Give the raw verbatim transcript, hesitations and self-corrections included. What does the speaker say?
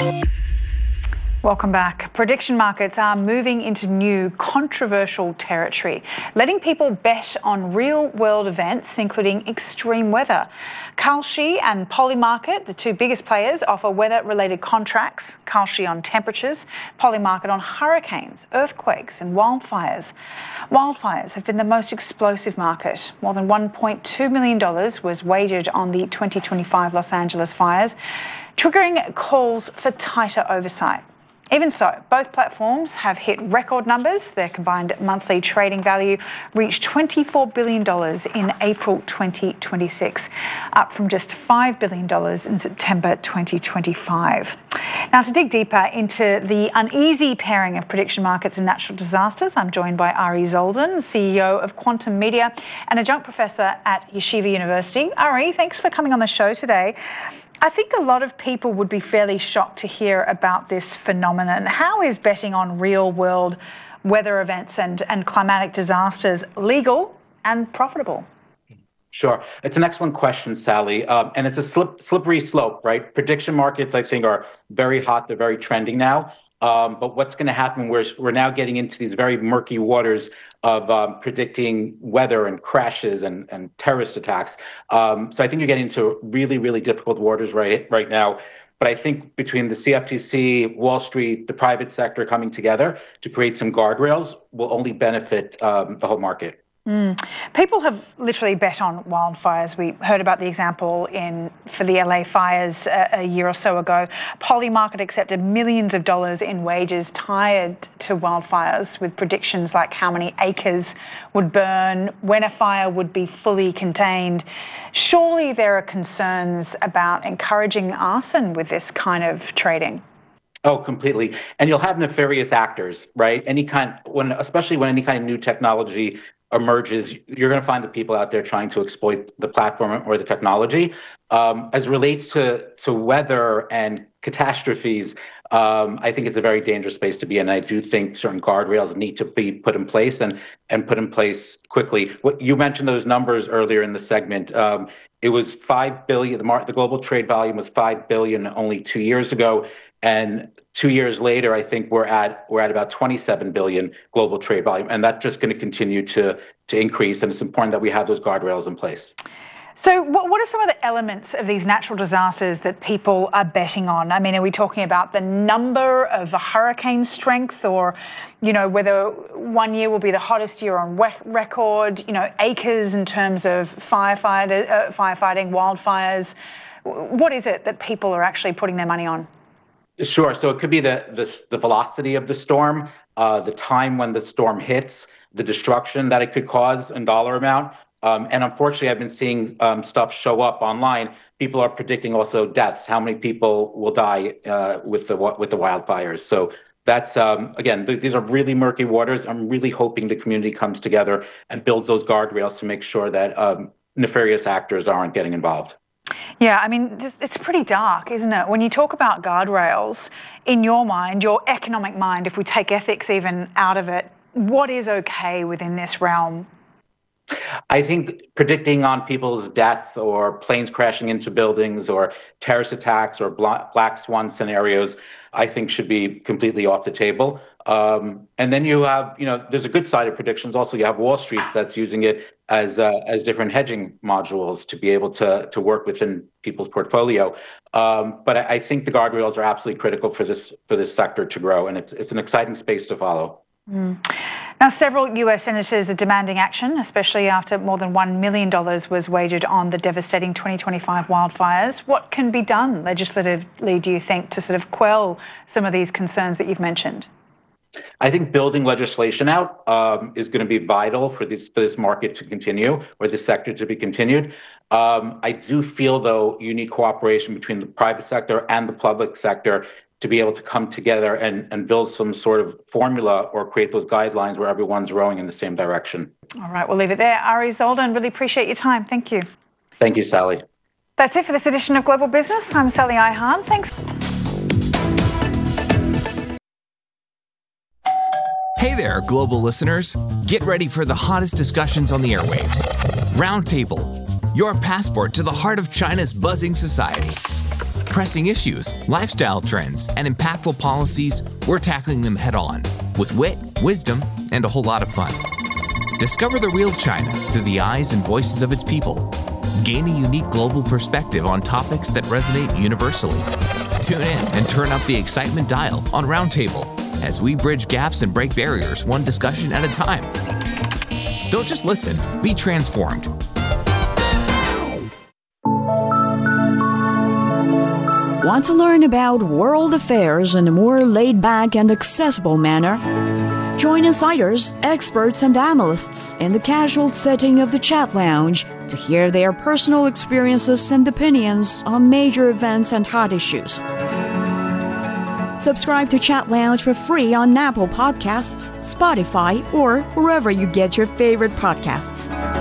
Welcome back. Prediction markets are moving into new controversial territory, letting people bet on real-world events, including extreme weather. Kalshi and Polymarket, the two biggest players, offer weather-related contracts. Kalshi on temperatures, Polymarket on hurricanes, earthquakes and wildfires. Wildfires have been the most explosive market. More than one point two million dollars was wagered on the twenty twenty-five Los Angeles fires, triggering calls for tighter oversight. Even so, both platforms have hit record numbers. Their combined monthly trading value reached twenty-four billion dollars in April twenty twenty-six, up from just five billion dollars in September twenty twenty-five. Now, to dig deeper into the uneasy pairing of prediction markets and natural disasters, I'm joined by Ari Zoldan, C E O of Quantum Media and adjunct professor at Yeshiva University. Ari, thanks for coming on the show today. I think a lot of people would be fairly shocked to hear about this phenomenon. How is betting on real-world weather events and, and climatic disasters legal and profitable? Sure. It's an excellent question, Sally. Um, and it's a slip, slippery slope, right? Prediction markets, I think, are very hot. They're very trending now. Um, but what's going to happen, we're, we're now getting into these very murky waters of um, predicting weather and crashes and, and terrorist attacks. Um, so I think you're getting into really, really difficult waters right, right now. But I think between the C F T C, Wall Street, the private sector coming together to create some guardrails will only benefit um, the whole market. Mm. People have literally bet on wildfires. We heard about the example in for the L A fires a, a year or so ago. Polymarket accepted millions of dollars in wagers tied to wildfires, with predictions like how many acres would burn, when a fire would be fully contained. Surely there are concerns about encouraging arson with this kind of trading. Oh, completely. And you'll have nefarious actors, right? Any kind, when especially when any kind of new technology emerges, you're going to find the people out there trying to exploit the platform or the technology. Um, as it relates to, to weather and catastrophes, um, I think it's a very dangerous space to be in. I do think certain guardrails need to be put in place and, and put in place quickly. What you mentioned those numbers earlier in the segment. Um, it was five billion, the, mar- the global trade volume was five billion only two years ago. And two years later, I think we're at we're at about twenty-seven billion global trade volume, and that's just going to continue to to increase. And it's important that we have those guardrails in place. So, what what are some of the elements of these natural disasters that people are betting on? I mean, are we talking about the number of the hurricane strength, or, you know, whether one year will be the hottest year on record? You know, acres in terms of firefighter, uh, firefighting, wildfires. What is it that people are actually putting their money on? Sure. So it could be the the, the velocity of the storm, uh, the time when the storm hits, the destruction that it could cause in dollar amount. Um, and unfortunately, I've been seeing um, stuff show up online. People are predicting also deaths. How many people will die uh, with the with the wildfires? So that's um, again, th- these are really murky waters. I'm really hoping the community comes together and builds those guardrails to make sure that um, nefarious actors aren't getting involved. Yeah, I mean, it's pretty dark, isn't it? When you talk about guardrails, in your mind, your economic mind, if we take ethics even out of it, what is okay within this realm? I think predicting on people's death or planes crashing into buildings or terrorist attacks or black swan scenarios, I think should be completely off the table. Um, and then you have, you know, there's a good side of predictions. Also, you have Wall Street that's using it as uh, as different hedging modules to be able to to work within people's portfolio. Um, but I, I think the guardrails are absolutely critical for this for this sector to grow, and it's it's an exciting space to follow. Mm. Now, several U S senators are demanding action, especially after more than one million dollars was wagered on the devastating twenty twenty-five wildfires. What can be done legislatively, do you think, to sort of quell some of these concerns that you've mentioned? I think building legislation out um, is going to be vital for this for this market to continue, or this sector to be continued. Um, I do feel, though, you need cooperation between the private sector and the public sector to be able to come together and, and build some sort of formula or create those guidelines where everyone's rowing in the same direction. All right, we'll leave it there. Ari Zoldan, really appreciate your time. Thank you. Thank you, Sally. That's it for this edition of Global Business. I'm Sally Ihan. Thanks. Hey there, global listeners. Get ready for the hottest discussions on the airwaves. Roundtable, your passport to the heart of China's buzzing society. Pressing issues, lifestyle trends, and impactful policies, we're tackling them head on with wit, wisdom, and a whole lot of fun. Discover the real China through the eyes and voices of its people. Gain a unique global perspective on topics that resonate universally. Tune in and turn up the excitement dial on Roundtable as we bridge gaps and break barriers one discussion at a time. Don't just listen, be transformed. Want to learn about world affairs in a more laid-back and accessible manner? Join insiders, experts, and analysts in the casual setting of the Chat Lounge to hear their personal experiences and opinions on major events and hot issues. Subscribe to Chat Lounge for free on Apple Podcasts, Spotify, or wherever you get your favorite podcasts.